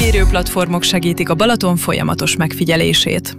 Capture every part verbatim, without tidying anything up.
mérőplatformok segítik a Balaton folyamatos megfigyelését.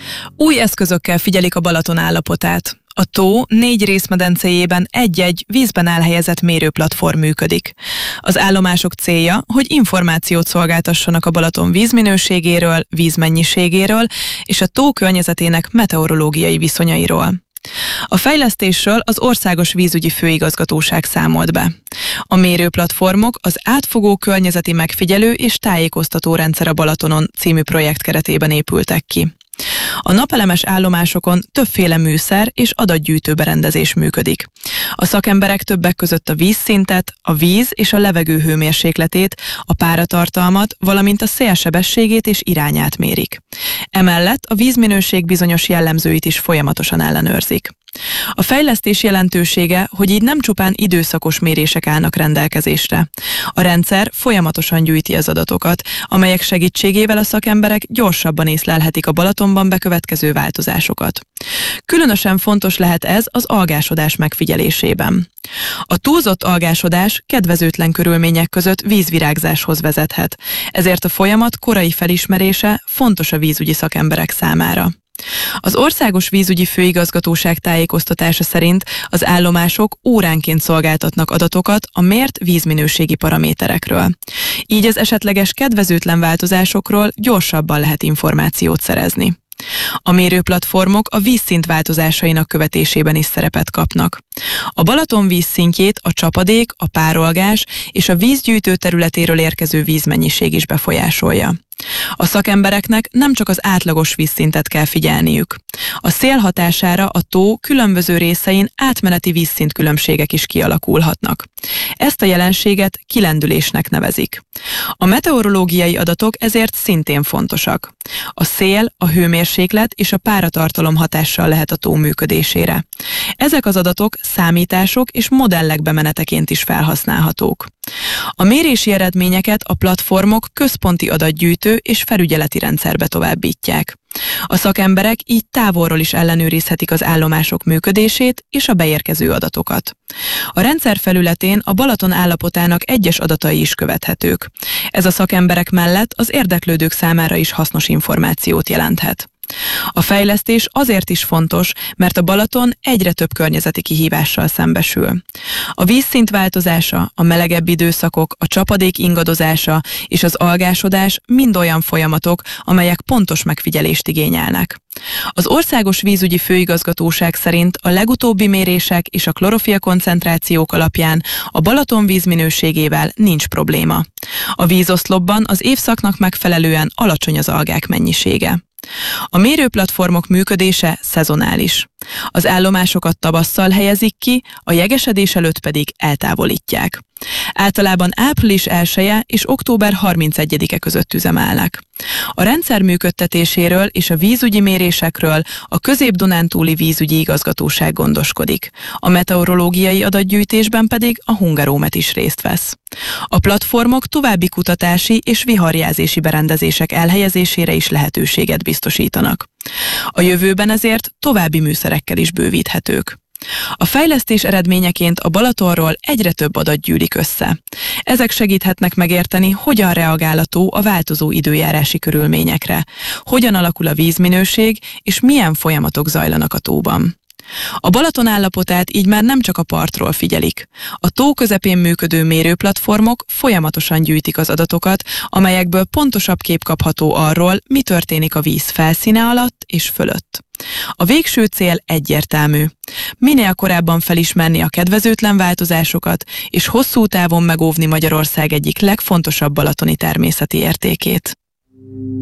Új eszközökkel figyelik a Balaton állapotát. A tó négy részmedencéjében egy-egy vízben elhelyezett mérőplatform működik. Az állomások célja, hogy információt szolgáltassanak a Balaton vízminőségéről, vízmennyiségéről és a tó környezetének meteorológiai viszonyairól. A fejlesztésről az Országos Vízügyi Főigazgatóság számolt be. A mérőplatformok az Átfogó Környezeti Megfigyelő és Tájékoztató Rendszer a Balatonon című projekt keretében épültek ki. A napelemes állomásokon többféle műszer és adatgyűjtő berendezés működik. A szakemberek többek között a vízszintet, a víz és a levegő hőmérsékletét, a páratartalmat, valamint a szélsebességét és irányát mérik. Emellett a vízminőség bizonyos jellemzőit is folyamatosan ellenőrzik. A fejlesztés jelentősége, hogy így nem csupán időszakos mérések állnak rendelkezésre. A rendszer folyamatosan gyűjti az adatokat, amelyek segítségével a szakemberek gyorsabban észlelhetik a Balatonban bekövetkező változásokat. Különösen fontos lehet ez az algásodás megfigyelésében. A túlzott algásodás kedvezőtlen körülmények között vízvirágzáshoz vezethet, ezért a folyamat korai felismerése fontos a vízügyi szakemberek számára. Az Országos Vízügyi Főigazgatóság tájékoztatása szerint az állomások óránként szolgáltatnak adatokat a mért vízminőségi paraméterekről. Így az esetleges kedvezőtlen változásokról gyorsabban lehet információt szerezni. A mérőplatformok a vízszint változásainak követésében is szerepet kapnak. A Balaton vízszintjét a csapadék, a párolgás és a vízgyűjtő területéről érkező vízmennyiség is befolyásolja. A szakembereknek nem csak az átlagos vízszintet kell figyelniük. A szél hatására a tó különböző részein átmeneti vízszintkülönbségek is kialakulhatnak. Ezt a jelenséget kilendülésnek nevezik. A meteorológiai adatok ezért szintén fontosak. A szél, a hőmérséklet és a páratartalom hatással lehet a tó működésére. Ezek az adatok számítások és modellek bemeneteként is felhasználhatók. A mérési eredményeket a platformok központi adatgyűjtő és felügyeleti rendszerbe továbbítják. A szakemberek így távolról is ellenőrizhetik az állomások működését és a beérkező adatokat. A rendszer felületén a Balaton állapotának egyes adatai is követhetők. Ez a szakemberek mellett az érdeklődők számára is hasznos információt jelenthet. A fejlesztés azért is fontos, mert a Balaton egyre több környezeti kihívással szembesül. A vízszint változása, a melegebb időszakok, a csapadék ingadozása és az algásodás mind olyan folyamatok, amelyek pontos megfigyelést igényelnek. Az Országos Vízügyi Főigazgatóság szerint a legutóbbi mérések és a klorofil koncentrációk alapján a Balaton vízminőségével nincs probléma. A vízoszlopban az évszaknak megfelelően alacsony az algák mennyisége. A mérőplatformok működése szezonális. Az állomásokat tavasszal helyezik ki, a jegesedés előtt pedig eltávolítják. Általában április elseje és október harmincegyedike között üzemelnek. A rendszer működtetéséről és a vízügyi mérésekről a Közép-Dunántúli Vízügyi Igazgatóság gondoskodik. A meteorológiai adatgyűjtésben pedig a Hungaromet is részt vesz. A platformok további kutatási és viharjelzési berendezések elhelyezésére is lehetőséget biztosítanak. A jövőben ezért további műszerekkel is bővíthetők. A fejlesztés eredményeként a Balatonról egyre több adat gyűlik össze. Ezek segíthetnek megérteni, hogyan reagál a tó a változó időjárási körülményekre, hogyan alakul a vízminőség és milyen folyamatok zajlanak a tóban. A Balaton állapotát így már nem csak a partról figyelik. A tó közepén működő mérőplatformok folyamatosan gyűjtik az adatokat, amelyekből pontosabb kép kapható arról, mi történik a víz felszíne alatt és fölött. A végső cél egyértelmű. Minél korábban felismerni a kedvezőtlen változásokat, és hosszú távon megóvni Magyarország egyik legfontosabb balatoni természeti értékét.